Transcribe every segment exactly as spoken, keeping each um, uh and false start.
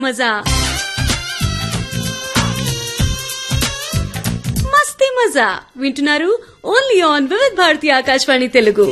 మజా మస్తీ మజా వింటున్నారు ఓన్లీ ఆన్ వివిధ భారతి ఆకాశవాణి తెలుగు.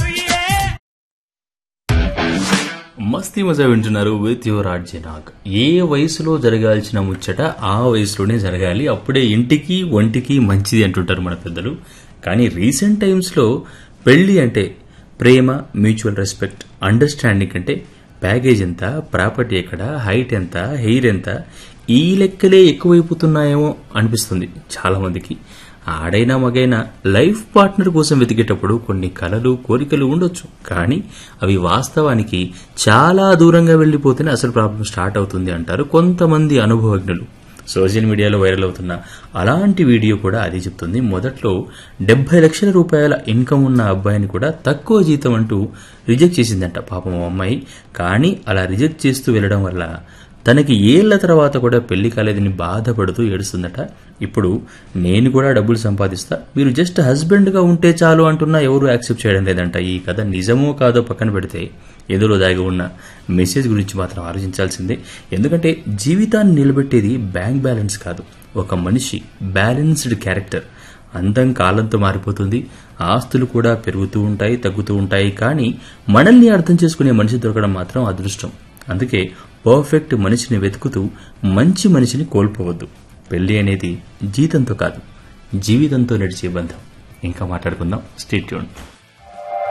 మస్తీ మజా వింటున్నారు విత్ యువర్ ఆర్జే నాగ్. ఏ వయసులో జరగాల్సిన ముచ్చట ఆ వయసులోనే జరగాలి, అప్పుడే ఇంటికి ఒంటికి మంచిది అంటుంటారు మన పెద్దలు. కానీ రీసెంట్ టైమ్స్లో పెళ్లి అంటే ప్రేమ, మ్యూచువల్ రెస్పెక్ట్, అండర్స్టాండింగ్ అంటే ప్యాకేజ్ ఎంత, ప్రాపర్టీ ఎక్కడ, హైట్ ఎంత, హెయిర్ ఎంత, ఈ లెక్కలే ఎక్కువైపోతున్నాయేమో అనిపిస్తుంది చాలా మందికి. ఆడైనా మగైనా లైఫ్ పార్ట్నర్ కోసం వెతికేటప్పుడు కొన్ని కలలు, కోరికలు ఉండొచ్చు, కానీ అవి వాస్తవానికి చాలా దూరంగా వెళ్లిపోతేనే అసలు ప్రాబ్లం స్టార్ట్ అవుతుంది అంటారు కొంతమంది అనుభవజ్ఞులు. సోషల్ మీడియాలో వైరల్ అవుతున్న అలాంటి వీడియో కూడా అదే చెప్తుంది. మొదట్లో డెబ్బై లక్షల రూపాయల ఇన్కమ్ ఉన్న అబ్బాయిని కూడా తక్కువ జీతం అంటూ రిజెక్ట్ చేసిందంట పాపం అమ్మాయి. కానీ అలా రిజెక్ట్ చేస్తూ వెళ్లడం వల్ల తనకి ఏళ్ల తర్వాత కూడా పెళ్లి కాలేదని బాధపడుతూ ఏడుస్తుందట. ఇప్పుడు నేను కూడా డబ్బులు సంపాదిస్తా, మీరు జస్ట్ హస్బెండ్ గా ఉంటే చాలు అంటున్నా ఎవరు యాక్సెప్ట్ చేయడం లేదంట. ఈ కథ నిజమో కాదో పక్కన పెడితే ఎదురు దాగి ఉన్న మెసేజ్ గురించి మాత్రం ఆలోచించాల్సిందే. ఎందుకంటే జీవితాన్ని నిలబెట్టేది బ్యాంక్ బ్యాలెన్స్ కాదు, ఒక మనిషి బ్యాలెన్స్డ్ క్యారెక్టర్. అందం కాలంతో మారిపోతుంది, ఆస్తులు కూడా పెరుగుతూ ఉంటాయి, తగ్గుతూ ఉంటాయి, కానీ మనల్ని అర్థం చేసుకునే మనిషి దొరకడం మాత్రం అదృష్టం. అందుకే పర్ఫెక్ట్ మనిషిని వెతుకుతూ మంచి మనిషిని కోల్పోవద్దు. పెళ్లి అనేది జీతంతో కాదు, జీవితంతో నడిచే బంధం. ఇంకా మాట్లాడుకుందాం. Stay tuned.